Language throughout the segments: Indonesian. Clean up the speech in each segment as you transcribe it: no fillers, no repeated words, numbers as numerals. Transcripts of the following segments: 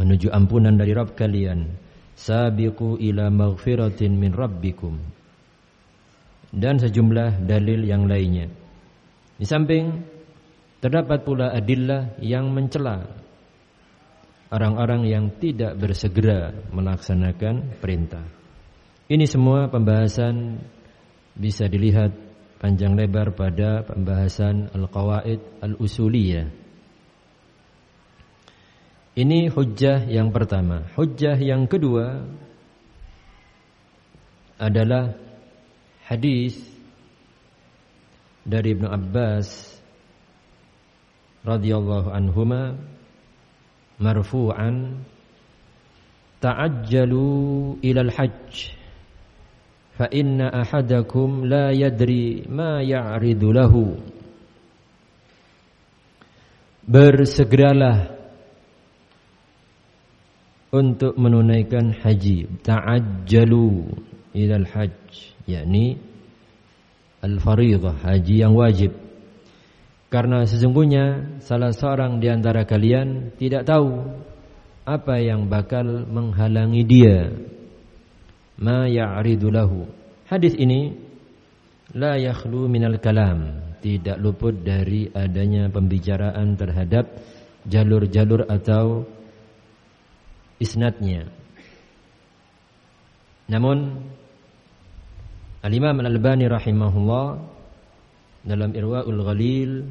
menuju ampunan dari Rabb kalian. Sabiqu ila maghfiratin min rabbikum. Dan sejumlah dalil yang lainnya. Di samping terdapat pula adillah yang mencela orang-orang yang tidak bersegera melaksanakan perintah. Ini semua pembahasan bisa dilihat panjang lebar pada pembahasan al-qawaid al-usuliyah. Ini hujjah yang pertama. Hujjah yang kedua adalah hadis dari Ibnu Abbas radhiyallahu anhuma marfu'an, ta'ajjalu ilal hajj fa inna ahadakum la yadri ma ya'ridu lahu. Bersegeralah untuk menunaikan haji. Ta'ajjalu ilal hajj, yakni al-fariidhah, haji yang wajib. Karena sesungguhnya salah seorang di antara kalian tidak tahu apa yang bakal menghalangi dia. Ma ya'ridu lahu. Hadis ini la yakhlu minal kalam, tidak luput dari adanya pembicaraan terhadap jalur-jalur atau isnadnya. Namun Al-Imam Al-Albani rahimahullah dalam Irwaul Ghalil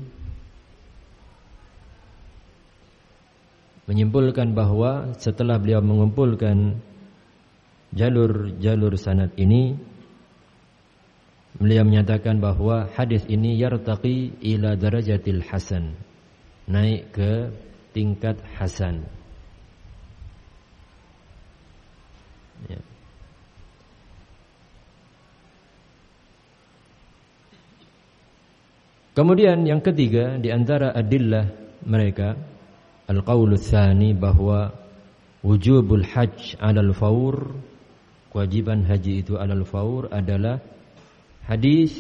menyimpulkan bahwa setelah beliau mengumpulkan jalur-jalur sanad ini, beliau menyatakan bahwa hadis ini yartaqi ila darajatil hasan, naik ke tingkat hasan. Ya. Kemudian yang ketiga di antara adillah mereka, al-qaulu tsani, bahwa wujubul hajj 'alal faur, kewajiban haji itu 'alal faur, adalah hadis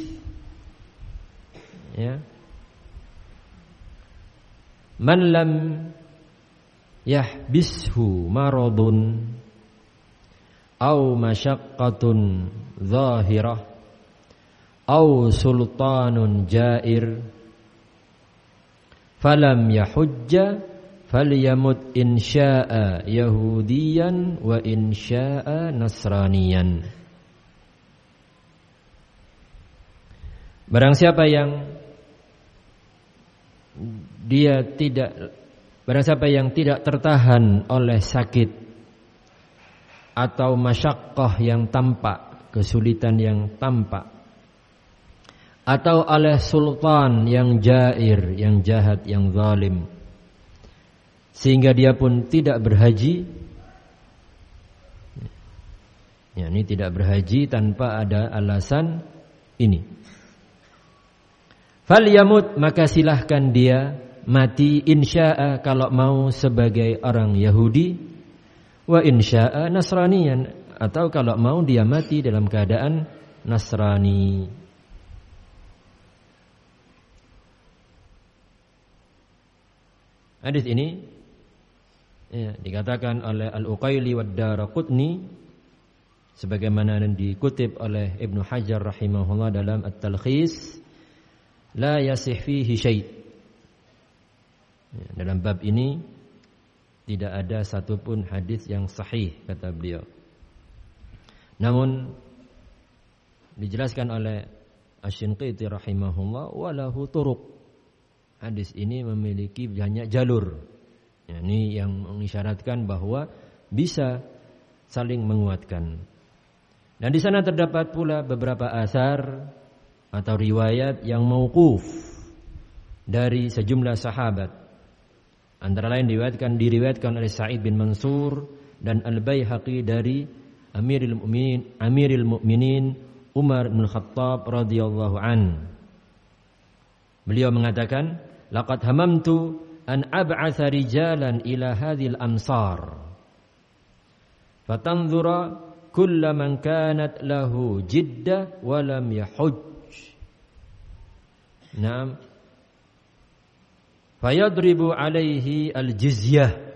ya, man lam yahbishu maradun au masyaqqatun zahirah au sultanun jair falam yahujja falyamut insya'a yahudiyan wa insya'a nasraniyan. Barang siapa yang tidak tertahan oleh sakit atau masyaqqah yang tampak, kesulitan yang tampak, atau oleh sultan yang jair, yang jahat, yang zalim, sehingga dia pun tidak berhaji. Ya, ini tidak berhaji tanpa ada alasan ini. Falyamut, maka silahkan dia mati, insya'a kalau mau sebagai orang Yahudi, wa insya'a nasraniyan, atau kalau mau dia mati dalam keadaan Nasrani. Hadis ini ya, dikatakan oleh Al-Uqayli wa Ad-Daraqutni sebagaimana dikutip oleh Ibnu Hajar rahimahullah dalam At-Talkhis, la yasih fihi syai'. Ya, dalam bab ini tidak ada satupun hadis yang sahih, kata beliau. Namun dijelaskan oleh Asy-Shinqiti rahimahullah, walahu turuq. Hadis ini memiliki banyak jalur. Ya, ini yang mengisyaratkan bahwa bisa saling menguatkan. Dan di sana terdapat pula beberapa asar atau riwayat yang mauquf dari sejumlah sahabat. Antara lain diriwayatkan oleh Sa'id bin Mansur dan Al-Baihaqi dari Amirul Mukminin Umar bin Khattab radhiyallahu an. Beliau mengatakan, laqad hamamtu an ab'atha rijalan ila hadhil amsar fatanzura kulla man kanat lahu jiddah wa lam yahujj. Naam. Fayadribu alaihi al-jizyah